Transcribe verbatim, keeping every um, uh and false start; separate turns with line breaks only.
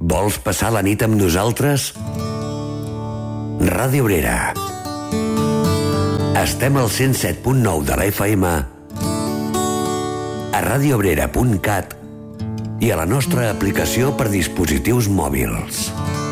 Vols passar la nit amb nosaltres? Ràdio Obrera. Estem al cent set punt nou de la F M, a radioobrera punt cat i a la nostra aplicació per dispositius mòbils.